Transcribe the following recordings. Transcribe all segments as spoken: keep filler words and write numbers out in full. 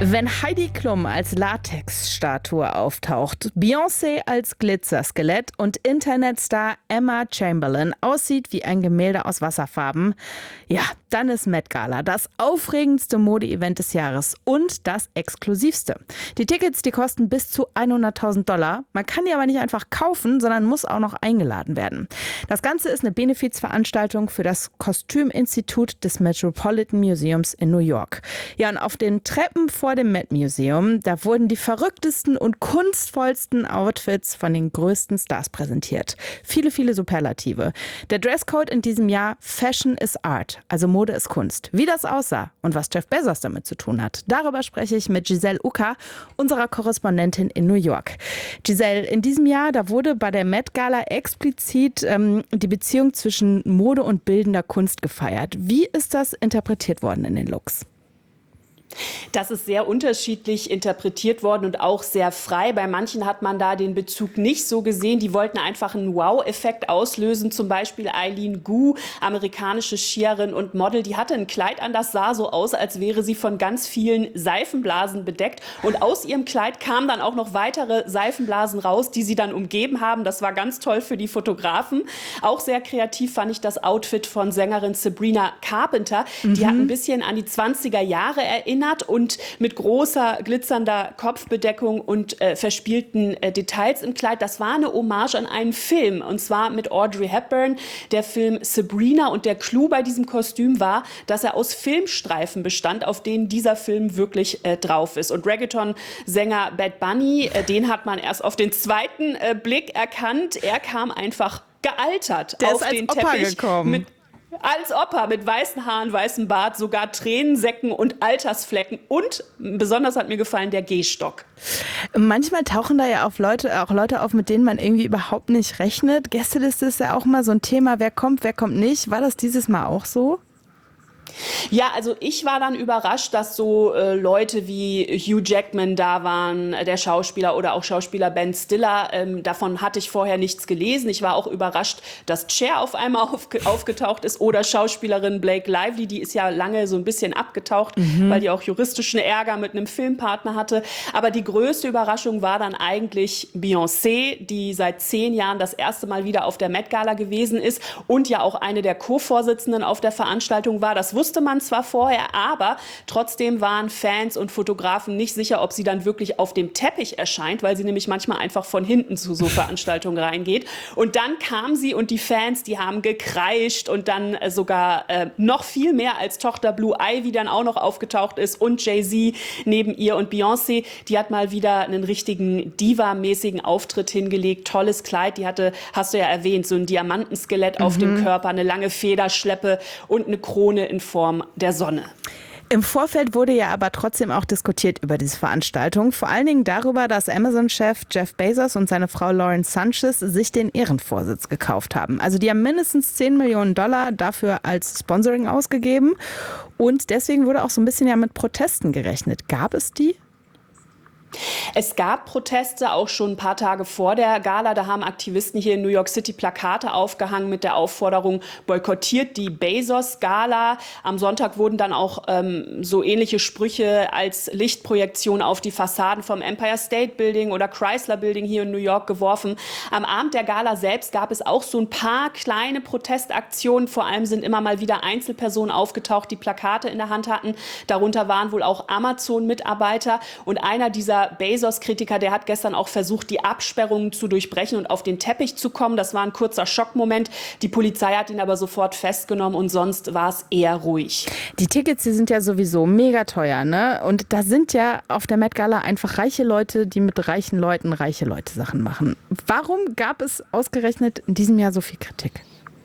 Wenn Heidi Klum als Latex-Statue auftaucht, Beyoncé als Glitzerskelett und Internetstar Emma Chamberlain aussieht wie ein Gemälde aus Wasserfarben, ja, dann ist Met Gala das aufregendste Mode-Event des Jahres und das exklusivste. Die Tickets, die kosten bis zu hunderttausend Dollar. Man kann die aber nicht einfach kaufen, sondern muss auch noch eingeladen werden. Das Ganze ist eine Benefizveranstaltung für das Kostüminstitut des Metropolitan Museums in New York. Ja, und auf den Treppen vor dem Met Museum, da wurden die verrücktesten und kunstvollsten Outfits von den größten Stars präsentiert. Viele, viele Superlative. Der Dresscode in diesem Jahr: Fashion is Art, also Mode ist Kunst. Wie das aussah und was Jeff Bezos damit zu tun hat, darüber spreche ich mit Giselle Ucker, unserer Korrespondentin in New York. Giselle, in diesem Jahr, da wurde bei der Met Gala explizit ähm, die Beziehung zwischen Mode und bildender Kunst gefeiert. Wie ist das interpretiert worden in den Looks? Das ist sehr unterschiedlich interpretiert worden und auch sehr frei. Bei manchen hat man da den Bezug nicht so gesehen. Die wollten einfach einen Wow-Effekt auslösen. Zum Beispiel Eileen Gu, amerikanische Skierin und Model, die hatte ein Kleid an, das sah so aus, als wäre sie von ganz vielen Seifenblasen bedeckt. Und aus ihrem Kleid kamen dann auch noch weitere Seifenblasen raus, die sie dann umgeben haben. Das war ganz toll für die Fotografen. Auch sehr kreativ fand ich das Outfit von Sängerin Sabrina Carpenter. Mhm. Die hat ein bisschen an die zwanziger Jahre erinnert. Und mit großer glitzernder Kopfbedeckung und äh, verspielten äh, Details im Kleid. Das war eine Hommage an einen Film, und zwar mit Audrey Hepburn, der Film Sabrina. Und der Clou bei diesem Kostüm war, dass er aus Filmstreifen bestand, auf denen dieser Film wirklich äh, drauf ist. Und Reggaeton-Sänger Bad Bunny, äh, den hat man erst auf den zweiten äh, Blick erkannt. Er kam einfach gealtert der auf ist als den Opa Teppich gekommen. mit Als Opa, mit weißen Haaren, weißem Bart, sogar Tränensäcken und Altersflecken. Und besonders hat mir gefallen der Gehstock. Manchmal tauchen da ja auch Leute, auch Leute auf, mit denen man irgendwie überhaupt nicht rechnet. Gästeliste ist ja auch mal so ein Thema, wer kommt, wer kommt nicht. War das dieses Mal auch so? Ja, also ich war dann überrascht, dass so äh, Leute wie Hugh Jackman da waren, äh, der Schauspieler, oder auch Schauspieler Ben Stiller. Ähm, davon hatte ich vorher nichts gelesen. Ich war auch überrascht, dass Cher auf einmal aufge- aufgetaucht ist, oder Schauspielerin Blake Lively, die ist ja lange so ein bisschen abgetaucht, mhm. weil die auch juristischen Ärger mit einem Filmpartner hatte. Aber die größte Überraschung war dann eigentlich Beyoncé, die seit zehn Jahren das erste Mal wieder auf der Met Gala gewesen ist und ja auch eine der Co-Vorsitzenden auf der Veranstaltung war. Das wusste man zwar vorher, aber trotzdem waren Fans und Fotografen nicht sicher, ob sie dann wirklich auf dem Teppich erscheint, weil sie nämlich manchmal einfach von hinten zu so Veranstaltungen reingeht. Und dann kam sie und die Fans, die haben gekreischt, und dann äh, sogar äh, noch viel mehr, als Tochter Blue Ivy dann auch noch aufgetaucht ist und Jay-Z neben ihr. Und Beyoncé, die hat mal wieder einen richtigen Diva-mäßigen Auftritt hingelegt. Tolles Kleid, die hatte, hast du ja erwähnt, so ein Diamantenskelett mhm. auf dem Körper, eine lange Federschleppe und eine Krone in Form der Sonne. Im Vorfeld wurde ja aber trotzdem auch diskutiert über diese Veranstaltung. Vor allen Dingen darüber, dass Amazon-Chef Jeff Bezos und seine Frau Lauren Sanchez sich den Ehrenvorsitz gekauft haben. Also die haben mindestens zehn Millionen Dollar dafür als Sponsoring ausgegeben. Und deswegen wurde auch so ein bisschen ja mit Protesten gerechnet. Gab es die? Es gab Proteste auch schon ein paar Tage vor der Gala. Da haben Aktivisten hier in New York City Plakate aufgehangen mit der Aufforderung: boykottiert die Bezos-Gala. Am Sonntag wurden dann auch ähm, so ähnliche Sprüche als Lichtprojektion auf die Fassaden vom Empire State Building oder Chrysler Building hier in New York geworfen. Am Abend der Gala selbst gab es auch so ein paar kleine Protestaktionen. Vor allem sind immer mal wieder Einzelpersonen aufgetaucht, die Plakate in der Hand hatten. Darunter waren wohl auch Amazon-Mitarbeiter. Und einer dieser Bezos-Kritiker, der hat gestern auch versucht, die Absperrungen zu durchbrechen und auf den Teppich zu kommen. Das war ein kurzer Schockmoment. Die Polizei hat ihn aber sofort festgenommen, und sonst war es eher ruhig. Die Tickets, die sind ja sowieso mega teuer, ne? Und da sind ja auf der Met Gala einfach reiche Leute, die mit reichen Leuten reiche Leute Sachen machen. Warum gab es ausgerechnet in diesem Jahr so viel Kritik?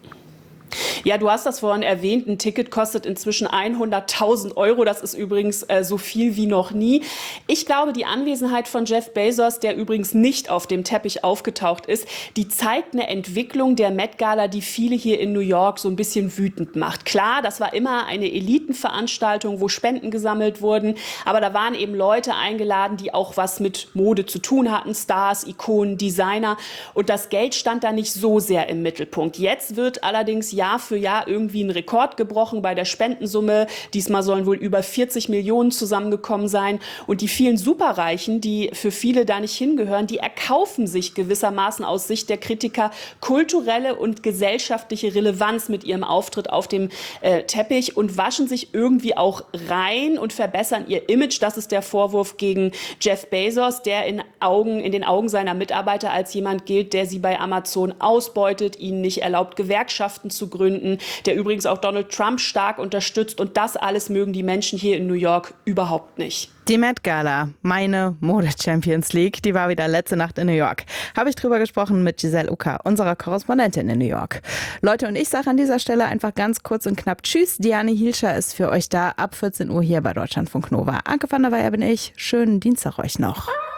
Ja, du hast das vorhin erwähnt. Ein Ticket kostet inzwischen hunderttausend Euro. Das ist übrigens äh, so viel wie noch nie. Ich glaube, die Anwesenheit von Jeff Bezos, der übrigens nicht auf dem Teppich aufgetaucht ist, die zeigt eine Entwicklung der Met Gala, die viele hier in New York so ein bisschen wütend macht. Klar, das war immer eine Elitenveranstaltung, wo Spenden gesammelt wurden. Aber da waren eben Leute eingeladen, die auch was mit Mode zu tun hatten. Stars, Ikonen, Designer. Und das Geld stand da nicht so sehr im Mittelpunkt. Jetzt wird allerdings Jahr für Jahr irgendwie einen Rekord gebrochen bei der Spendensumme. Diesmal sollen wohl über vierzig Millionen zusammengekommen sein. Und die vielen Superreichen, die für viele da nicht hingehören, die erkaufen sich gewissermaßen aus Sicht der Kritiker kulturelle und gesellschaftliche Relevanz mit ihrem Auftritt auf dem äh, Teppich und waschen sich irgendwie auch rein und verbessern ihr Image. Das ist der Vorwurf gegen Jeff Bezos, der in, Augen, in den Augen seiner Mitarbeiter als jemand gilt, der sie bei Amazon ausbeutet, ihnen nicht erlaubt, Gewerkschaften zu gründen, der übrigens auch Donald Trump stark unterstützt. Und das alles mögen die Menschen hier in New York überhaupt nicht. Die Met Gala, meine Mode-Champions League, die war wieder letzte Nacht in New York. Habe ich drüber gesprochen mit Giselle Ucker, unserer Korrespondentin in New York. Leute, und ich sage an dieser Stelle einfach ganz kurz und knapp Tschüss. Diane Hielscher ist für euch da ab vierzehn Uhr hier bei Deutschlandfunk Nova. Anke van der Weyer bin ich. Schönen Dienstag euch noch.